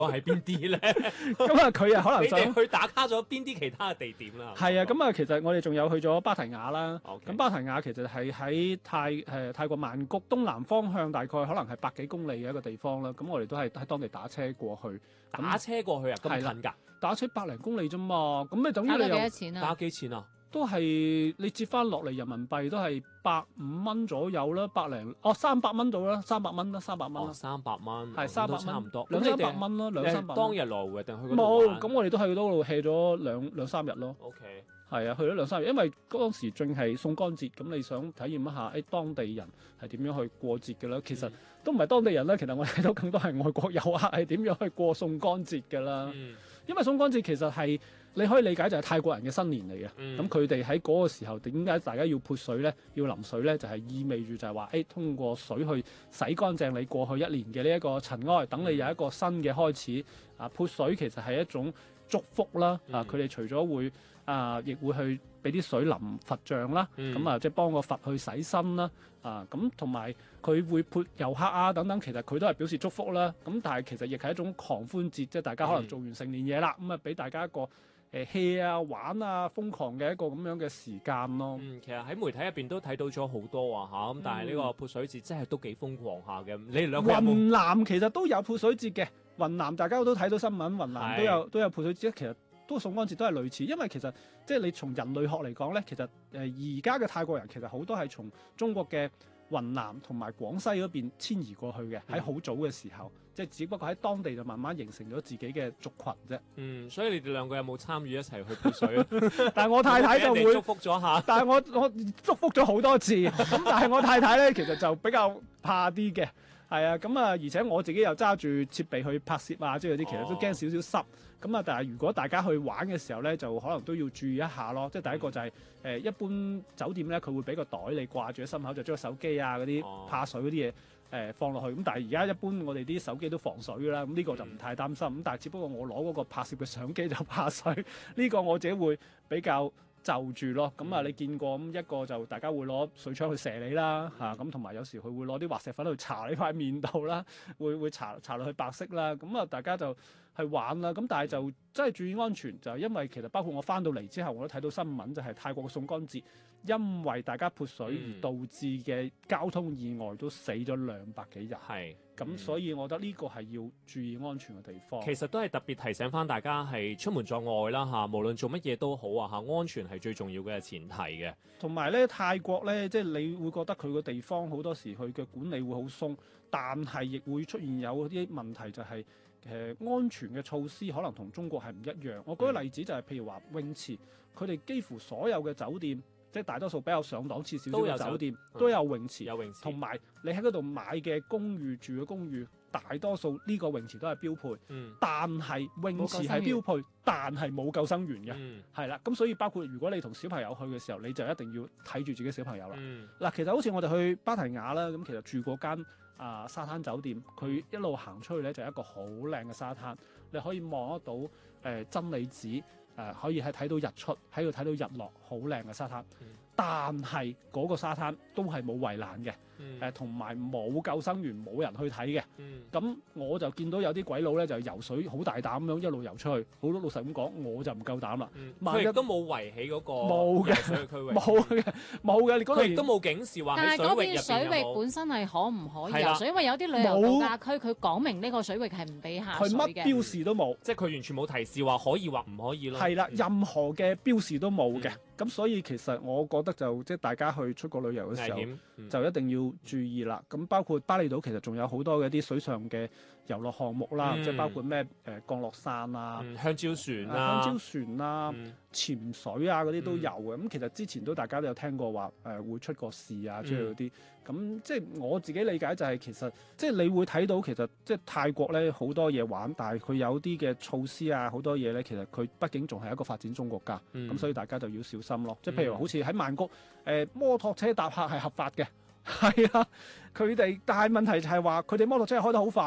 係邊啲咧？ 咁啊，佢啊可能你想哋去打卡咗邊啲其他嘅地點啦？ 係啊，咁啊，其實我哋仲有去咗芭提雅啦。 OK 咁芭提雅其實係喺泰國曼谷東南方向，大概可能係百幾公里嘅一個地方啦。咁我哋都係喺當地打車過去， 打車過去啊，咁係啦近㗎？ 打車百零公里啫嘛。咁咪等於打咗幾你又多錢啊？ 打幾錢啊？ 都係你折翻落嚟人民幣都係150蚊左右啦，300蚊到啦，300蚊啦，300蚊哦， 啦， 300蚊， 係咁都 300 差唔多。 兩咁你哋三百蚊啦，兩三百蚊。 當日來回定去嗰度冇， 玩咁我哋都喺嗰度 hea 咗兩三日咯。 ？OK， 係啊，去咗兩三日，因為當時正係送乾節，咁你想體驗一下當地人係點樣去過節嘅啦。其實都唔係當地人啦，其實我哋睇到更多係外國遊客係點樣去過送乾節嘅啦。因為送乾節其實係你可以理解就係泰國人嘅新年嚟嘅。咁佢哋喺嗰個時候點解大家要潑水咧，要淋水咧，就係意味住就係話通過水去洗乾淨你過去一年嘅呢一個塵埃，等你有一個新嘅開始。潑水其實係一種祝福啦。佢哋除咗會亦會去俾啲水淋佛像啦，咁即係幫個佛去洗身啦。咁同埋佢會潑遊客啊等等，其實佢都係表示祝福啦。咁但係其實亦係一種狂歡節，即係大家可能做完成年嘢啦，咁俾大家一個hea 啊玩啊瘋狂嘅一個咁樣嘅時間咯。 其實喺媒體入邊都睇到咗好多咁但係呢個潑水節真係都幾瘋狂下嘅。你哋兩個有冇？ 雲南其實都有潑水節嘅，雲南大家都睇到新聞，雲南都有潑水節，其實都送乾節都係類似，因為其實即係你從人類學嚟講咧，其實而家嘅泰國人其實好多係從中國嘅雲南同埋廣西嗰邊遷移過去嘅，喺好早嘅時候，即係只不過喺當地就慢慢形成咗自己嘅族群啫。 所以你哋兩個有冇參與一齊去潑水啊？ 但係我太太就會祝福咗下， 但係我祝福咗好多次，咁但係我太太咧其實就比較怕啲嘅。係啊，咁而且我自己又揸住設備去拍攝啊，即係嗰啲其實都驚少少濕。咁但係如果大家去玩嘅時候咧，就可能都要注意一下咯。即係第一個就係一般酒店咧，佢會俾個袋你掛住喺心口，就將個手機啊嗰啲怕水嗰啲嘢放落去。咁但係而家一般我哋啲手機都防水㗎啦，咁呢個就唔太擔心。咁但係只不過我攞嗰個拍攝嘅相機就怕水，呢個我自己會比較就住咯。咁你見過咁一個就大家會攞水槍去射你啦，咁同埋有時佢會攞啲滑石粉去搽你塊面度啦，會搽落去白色啦。咁大家就去玩啦。咁但係就真係注意安全，就係因為其實包括我翻到嚟之後，我都睇到新聞，就係泰國嘅送乾節，因為大家潑水而導致嘅交通意外都死咗200幾人。 係。 咁所以我覺得呢個係要注意安全嘅地方。 其實都係特別提醒翻大家係出門在外啦無論做乜嘢都好安全係最重要嘅前提嘅。 同埋咧泰國咧，即係你會覺得佢個地方好多時佢嘅管理會好鬆，但係亦會出現有啲問題，就係安全嘅措施可能同中國係唔一樣。我舉個例子就係譬如話泳池，佢哋幾乎所有嘅酒店，即係大多數比較上檔次少少嘅酒店都有泳池，同埋你喺嗰度買嘅公寓住嘅公寓，大多數呢個泳池都係標配。但係泳池係標配，但係冇救生員嘅，係啦。咁所以包括如果你同小朋友去嘅時候，你就一定要睇住自己小朋友啦。嗱，其實好似我哋去芭提雅啦，咁其實住嗰間沙灘酒店，佢一路行出去咧就係一個好靚嘅沙灘，你可以望得到真理子。可以係睇到日出，喺度睇到日落，好靚嘅沙灘。但係嗰個沙灘都係冇圍欄嘅，同埋冇救生員，冇人去睇嘅。咁我就見到有啲鬼佬咧就游水好大膽咁樣一路游出去。好多老實咁講，我就唔夠膽啦。 佢亦都冇圍起嗰個冇嘅水區域， 冇嘅。你嗰度亦都冇警示話喺水域入邊有冇。 但係嗰邊水域本身係可唔可以游水？因為有啲旅遊度假區佢講明呢個水域係唔俾下水嘅。 佢乜標示都冇， 即係佢完全冇提示話可以或唔可以咯。 係啦，任何嘅標示都冇嘅。咁所以其實我覺得就即係大家去出國旅遊嘅時候，就一定要注意啦。咁包括巴厘島其實仲有好多嘅一啲水上嘅遊樂項目啦，即係包括咩降落傘啊、 香蕉船啊、 香蕉船啊、潛水啊嗰啲都有嘅。咁其實之前都大家都有聽過話會出過事啊之類嗰啲。咁即係我自己理解就係其實即係你會睇到其實即係泰國咧好多嘢玩，但係佢有啲嘅措施啊好多嘢咧，其實佢畢竟仲係一個發展中國家，咁所以大家就要小心咯。即係譬如好似喺曼谷，摩托車搭客係合法嘅，係啊，佢哋但係問題就係話佢哋摩托車開得好快嘅，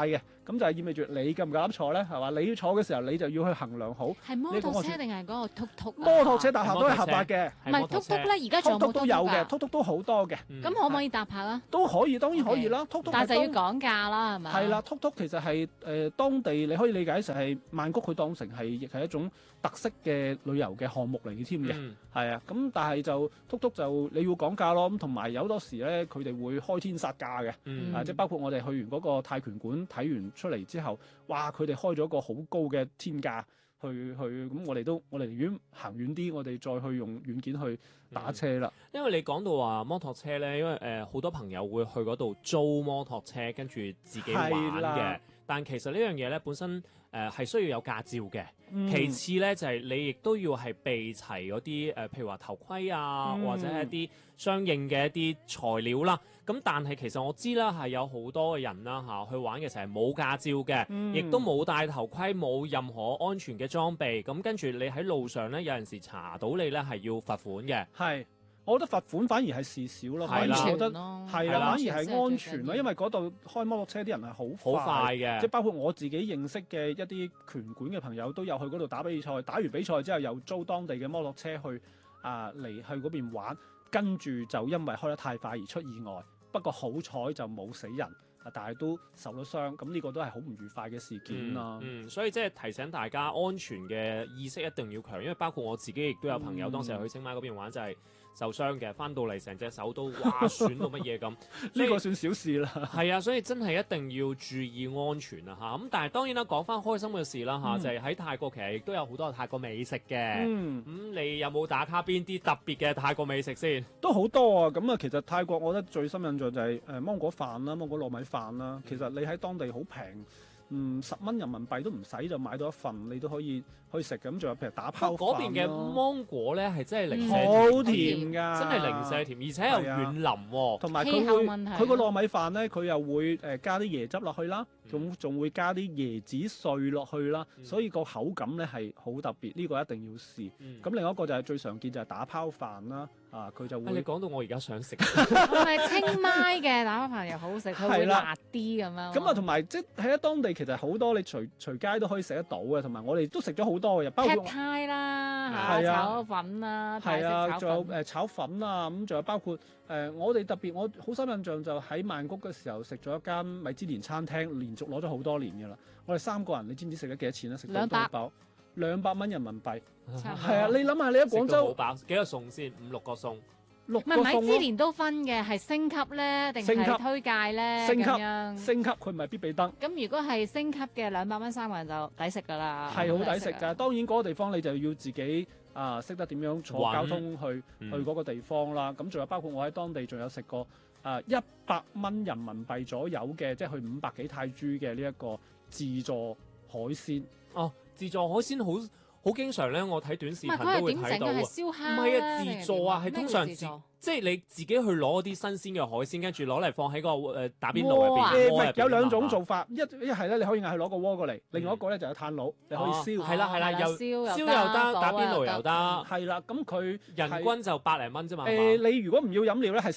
咁就係意味住你夠唔夠膽坐咧，係嘛？你要坐嘅時候，你就要去衡量好。 係摩托車定係嗰個突突？ 摩托車搭客都係合法嘅， 唔係突突咧，而家仲有冇突突都有嘅， 嘅？ 突突都好多嘅， 嗯咁可唔可以搭客啊？ 都可以，當然可以啦。突突但係就要講價啦，係咪？ 係啦，突突其實係當地你可以理解成係曼谷，佢當成係亦係一種特色嘅旅遊嘅項目嚟嘅添嘅。 嗯係啊，咁但係就突突就你要講價咯，咁同埋有好多時咧，佢哋會開天殺價嘅， 嗯即係包括我哋去完嗰個泰拳館睇完出嚟之後，哇！佢哋開咗個好高嘅天價去，咁我哋寧願行遠啲，我哋再去用軟件去打車啦。 因為你講到話摩托車咧，因為好多朋友會去嗰度租摩托車，跟住自己玩嘅係啦。 但其實呢樣嘢咧本身係需要有駕照嘅。 嗯其次咧就係你亦都要係備齊嗰啲譬如話頭盔啊，或者係一啲相應嘅一啲材料啦。咁但係其實我知啦，係有好多嘅人啦去玩嘅時候係冇駕照嘅，亦都冇戴頭盔，冇任何安全嘅裝備。咁跟住你喺路上咧，有陣時查到你咧係要罰款嘅。 係，我覺得罰款反而係事少咯，反而係啦我覺得咯係啦，反而係安全咯， 先係最緊要因為嗰度開摩托車啲人係好好快嘅即係包括我自己認識嘅一啲拳館嘅朋友都有去嗰度打比賽，打完比賽之後又租當地嘅摩托車去嚟去嗰邊玩，跟住就因為開得太快而出意外。不過好彩就冇死人，但係都受咗傷，咁呢個都係好唔愉快嘅事件啦。 所以即係提醒大家安全嘅意識一定要強，因為包括我自己亦都有朋友當時係去清邁嗰邊玩，就係受傷嘅，翻到嚟成隻手都哇損到乜嘢咁， 呢個算小事啦。 係啊，所以真係一定要注意安全啊嚇！咁但係當然啦，講翻開心嘅事啦嚇，就係喺泰國其實亦都有好多泰國美食嘅。咁你有冇打卡邊啲特別嘅泰國美食先？ 都好多啊！咁啊，其實泰國我覺得最深印象就係芒果飯啦、芒果糯米飯啦。其實你喺當地好平。10蚊人民幣都唔使就買到一份，你都可以食嘅。咁仲有譬如打拋飯嗰邊嘅芒果咧係真係零舍好甜㗎， 真係零舍甜，而且又軟腍喎。 同埋氣候問題佢個糯米飯咧，佢又會加啲椰汁落去啦，仲會加啲椰子碎落去啦，所以個口感咧係好特別，呢個一定要試。咁另外一個就係最常見就係打拋飯啦，佢就會。 你講到我而家想食。 係咪清邁嘅打包飯又好食？佢會辣啲咁樣。 咁啊，同埋即係喺當地其實好多你隨街都可以食得到嘅，同埋我哋都食咗好多嘅，包括 Pad Thai 啦， 係啊炒粉啦，泰式炒仲有粉。 炒粉啊，咁仲有包括我哋特別我好深印象就喺曼谷嘅時候食咗一間米芝蓮餐廳，連續攞咗好多年㗎啦。我哋3個人，你知唔知食咗幾多錢咧？食到飽200蚊人民幣。係啊，你諗下你喺廣州好飽，幾個餸先？5、6個餸。 六唔係米個餸咯。 芝蓮都分嘅，係升級咧定升級係推介咧升級咁樣。 升級佢唔係必比登， 咁如果係升級嘅200蚊3個人就抵食㗎啦。 係好抵食啊㗎。當然嗰個地方你就要自己識得點樣坐交通去嗰個地方啦。咁仲有包括我喺當地仲有食過100蚊人民幣左右嘅，即係去500幾泰銖嘅呢一個自助海鮮。 哦，自助海鮮好經常咧，我睇短視唔係頻都會佢係點整嘅？係睇到啊。 燒烤唔係啊，自助啊，係通常自助。 即係你自己去攞啲新鮮嘅海鮮，跟住攞嚟放喺個打邊爐入邊。 鍋啊鍋入邊有兩種啊嘛做法，一係咧你可以嗌佢攞個鍋過嚟，另外一個咧就有炭爐，你可以燒。 係啦係啦，又燒又燒又得，打邊爐又得， 係啦，咁佢人均就百零蚊啫嘛。 你如果唔要飲料咧，係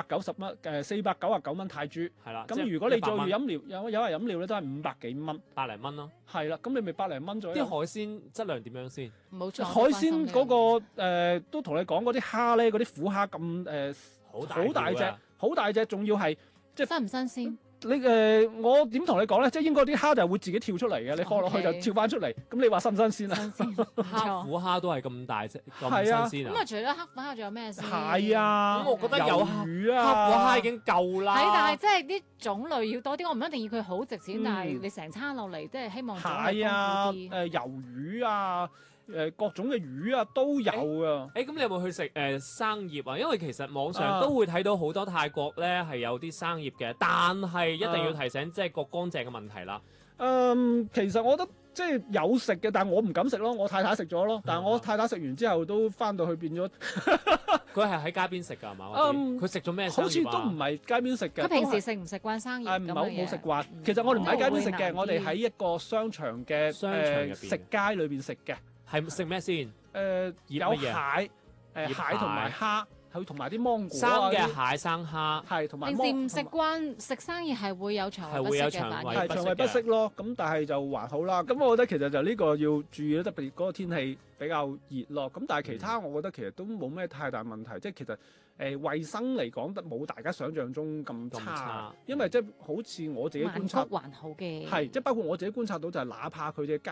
499蚊泰銖。 係啦。 咁如果你再要飲料，有人飲料咧都係500幾蚊。 百零蚊咯。 係啦，咁你咪百零蚊左右。 啲海鮮質量點樣先？ 冇錯。 海鮮嗰個都同你講嗰啲蝦咧，嗰啲虎蝦咁好大隻，好大隻，仲要係即係新唔新鮮？ 我點同你講咧？即係應該啲蝦就會自己跳出嚟嘅，你放落去就跳翻出嚟。咁你話新唔新鮮啊？ 新鮮， 黑虎蝦都係咁大隻，咁新鮮啊！ 咁啊，除咗黑虎蝦，仲有咩先？ 係啊， 咁我覺得有魚啊， 黑虎蝦已經夠啦。 係，但係即係啲種類要多啲。我唔一定要佢好值錢，但係你成餐落嚟，即係希望種類豐係啊， 富啲。 魷魚啊。各種嘅魚啊都有啊！ 咁你有冇去食生葉啊？因為其實網上都會睇到好多泰國咧係有啲生葉嘅，但係一定要提醒即係個乾淨嘅問題啦。 其實我覺得即係有食嘅，但係我唔敢食咯。我太太食咗咯，但係我太太食完之後都翻到去變咗。 佢係喺街邊食㗎係嘛？佢食咗咩生葉啊？ 好似都唔係街邊食嘅。 佢平時食唔食慣生葉？ 唔係好食慣。其實我哋唔喺街邊食嘅，我哋喺一個商場嘅食街裏邊食嘅。 係食咩先？ 有蟹，蟹同埋蝦， 佢同埋啲芒果生啊嘅蟹、生蝦。 係同埋平時唔食慣食生意係會有腸胃不適嘅反應。 係會有腸胃不適咯，咁但係就還好啦。咁我覺得其實就呢個要注意咯，特別嗰個天氣比較熱咯。咁但係其他我覺得其實都冇咩太大問題，即係其實衞生嚟講冇大家想象中咁差，因為即係好似我自己觀察曼谷還好嘅， 係即係包括我自己觀察到就係哪怕佢嘅